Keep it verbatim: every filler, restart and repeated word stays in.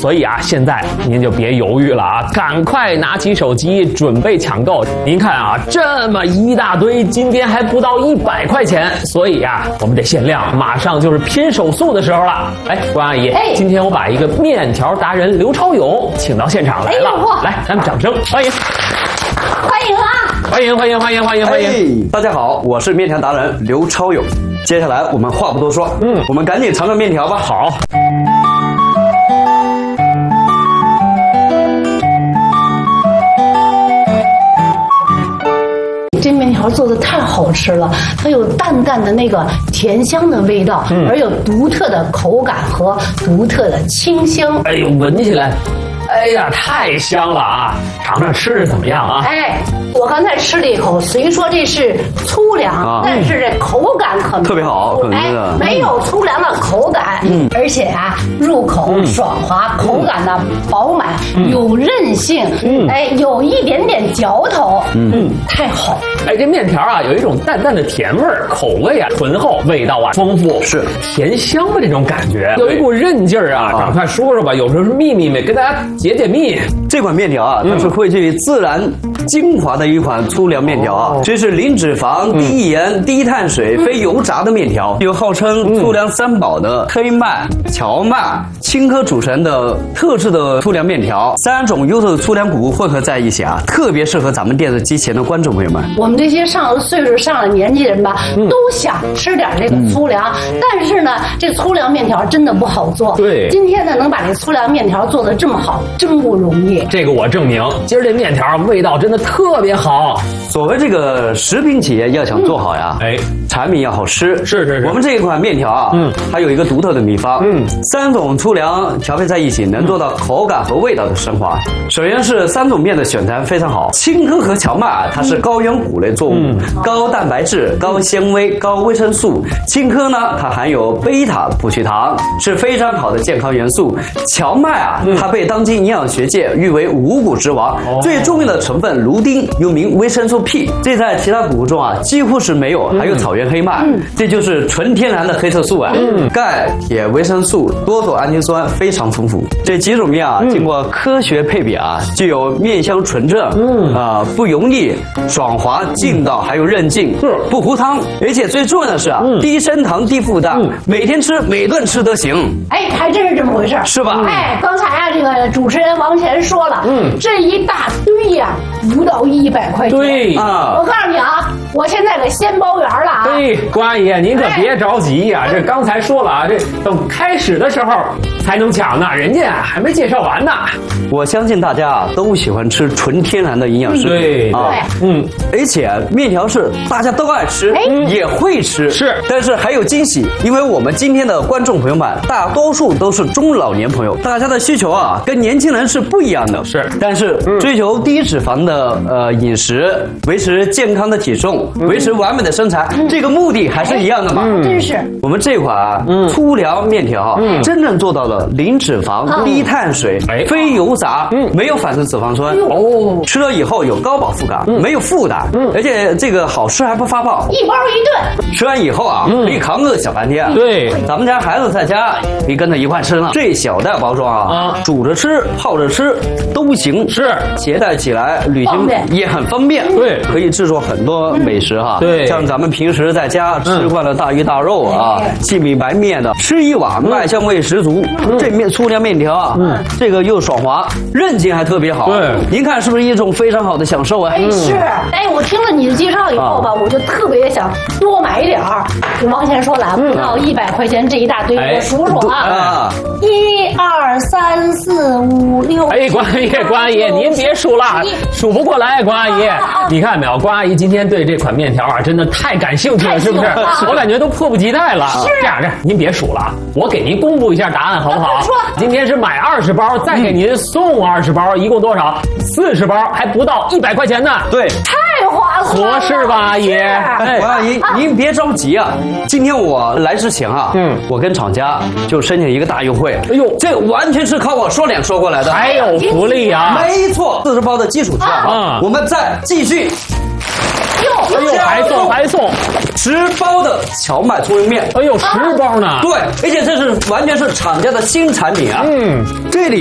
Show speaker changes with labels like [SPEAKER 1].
[SPEAKER 1] 所以啊，现在您就别犹豫了啊，赶快拿起手机准备抢购。您看啊，这么一大堆，今天还不到一百块钱，所以啊，我们得限量，马上就是拼手速的时候了。哎，关阿姨，
[SPEAKER 2] 哎，
[SPEAKER 1] 今天我把一个面条达人刘超勇请到现场来了，
[SPEAKER 2] 哎、
[SPEAKER 1] 来，咱们掌声欢迎，
[SPEAKER 2] 欢迎啊！
[SPEAKER 1] 欢迎欢迎欢迎欢迎欢迎！
[SPEAKER 3] 哎，大家好，我是面条达人刘超勇。接下来我们话不多说，嗯，我们赶紧尝尝面条吧。
[SPEAKER 1] 好。
[SPEAKER 2] 这面条做的太好吃了，它有淡淡的那个甜香的味道，嗯、而有独特的口感和独特的清香。
[SPEAKER 1] 哎呦，闻起来，哎呀，太香了啊！尝尝吃着怎么样啊？
[SPEAKER 2] 哎，我刚才吃了一口，虽说这是粗粮，啊、但是这口感可
[SPEAKER 3] 特别好，
[SPEAKER 2] 哎，没有粗粮的口感，嗯，而且啊，入口爽滑，嗯、口感呢饱满，嗯、有韧性，嗯，哎，有一点点嚼头，嗯，太好。
[SPEAKER 1] 哎，这面条啊，有一种淡淡的甜味儿，口味啊醇厚，味道啊丰富，
[SPEAKER 3] 是
[SPEAKER 1] 甜香的这种感觉，有一股韧劲儿啊。赶快说说吧，有时候是秘密没跟大家解解密。
[SPEAKER 3] 这款面条啊，它是汇聚自然精华的一款粗粮面条啊，这是零脂肪、低盐、低碳水、非油炸的面条，有号称粗粮三宝的黑麦、荞麦、青稞组成的特制的粗粮面条，三种优质的粗粮谷物混合在一起啊，特别适合咱们电视机前的观众朋友们。
[SPEAKER 2] 我们这些上了岁数、上了年纪人吧，嗯、都想吃点这个粗粮，嗯、但是呢，这粗粮面条真的不好做。
[SPEAKER 1] 对，
[SPEAKER 2] 今天呢，能把这粗粮面条做得这么好，真不容易。
[SPEAKER 1] 这个我证明，今儿这面条味道真的特别好。
[SPEAKER 3] 所谓这个食品企业要想做好呀，哎、嗯，产品要好吃。
[SPEAKER 1] 是是是。
[SPEAKER 3] 我们这一款面条啊，嗯，它有一个独特的秘方，嗯，三种粗粮调配在一起，能做到口感和味道的升华。首先是三种面的选材非常好，青稞和荞麦啊，它是高原谷类作物，嗯、高蛋白质、高纤维、高维生素。青稞呢，它含有贝塔葡聚糖，是非常好的健康元素。荞麦啊，嗯、它被当今营养学界誉为五谷之王，哦、最重要的成分卢丁又名维生素 P， 这在其他谷物中啊几乎是没有，还有草原黑麦，嗯、这就是纯天然的黑色素啊，嗯、钙、铁、维生素、多种氨基酸非常丰富。这几种面啊，嗯、经过科学配比啊，具有面香纯正，嗯啊、呃、不油腻、爽滑、劲道，还有韧劲，是不糊汤，而且最重要的是啊，嗯、低升糖、低负担，嗯、每天吃、每顿吃都行。
[SPEAKER 2] 哎，还真是这么回事，
[SPEAKER 3] 是吧？
[SPEAKER 2] 哎，刚才啊，这个主持人王乾说了，嗯，这一大堆呀，不到一百块钱。
[SPEAKER 1] 对啊，
[SPEAKER 2] 我告诉你啊，我现在给先包圆了啊。
[SPEAKER 1] 对，关阿姨，您可别着急呀、啊，哎、这刚才说了啊，这等开始的时候才能抢呢，人家还没介绍完呢。
[SPEAKER 3] 我相信大家啊都喜欢吃纯天然的营养食品，
[SPEAKER 1] 对
[SPEAKER 3] 啊，嗯，而且面条是大家都爱吃，嗯、也会吃，
[SPEAKER 1] 是，
[SPEAKER 3] 但是还有惊喜，因为我们今天的观众朋友们大多数都是中老年朋友，大家的需求啊跟年轻人是不一样的，
[SPEAKER 1] 是，
[SPEAKER 3] 但是追求低脂肪的呃饮食，维持健康的体重，嗯、维持完美的身材，嗯、这个目的还是一样的嘛，
[SPEAKER 2] 嗯、真是。
[SPEAKER 3] 我们这款、啊嗯、粗粮面条，嗯、真正做到了零脂肪、嗯、低碳水、哎、非油炸，嗯、没有反式脂肪酸，哦，吃了以后有高饱腹感，嗯、没有负担，嗯、而且这个好吃还不发胖，
[SPEAKER 2] 一包一顿，
[SPEAKER 3] 吃完以后啊，嗯、可以扛个小半天。
[SPEAKER 1] 对，
[SPEAKER 3] 咱们家孩子在家可以跟着一块吃呢。这小袋包装啊，啊煮着吃、泡着吃都行，是携带起来旅行也很方便。
[SPEAKER 1] 对，
[SPEAKER 3] 可以制作很多美食哈。对，像咱们平时在家吃惯了大鱼大肉啊，细米白面的，吃一碗麦香味十足。这面粗粮面条啊，嗯，这个又爽滑，韧劲还特别好。对，您看是不是一种非常好的享受啊？
[SPEAKER 2] 哎，是。哎，我听了你的介绍以后吧，我就特别想多买一点儿。就王乾说了，不到一百块钱这一大堆，我数数啊，一二三四五六。
[SPEAKER 1] 哎，关阿姨，关阿姨，您别数了，数不过来，关阿姨。你看没有，关阿姨今天对这款面条啊，真的太感兴趣了，是不是？我感觉都迫不及待了。
[SPEAKER 2] 是
[SPEAKER 1] 这样，这样，您别数了，我给您公布一下答案，好不好？
[SPEAKER 2] 说，
[SPEAKER 1] 今天是买二十包，再给您送二十包，一共多少？四十包，还不到一百块钱呢。
[SPEAKER 3] 对，
[SPEAKER 2] 太划算了，
[SPEAKER 1] 合适吧，阿姨？
[SPEAKER 3] 哎，王阿姨，您别着急啊。今天我来之前啊，嗯，我跟厂家就申请一个大优惠。哎呦，这完全是靠我说脸说过来的，
[SPEAKER 1] 还有福利啊！
[SPEAKER 3] 没错，四十包的基础价啊，我们再继续。
[SPEAKER 1] 哎呦，还送还送
[SPEAKER 3] 十包的荞麦粗油面。
[SPEAKER 1] 哎呦，十包呢？
[SPEAKER 3] 对，而且这是完全是厂家的新产品啊。嗯，这里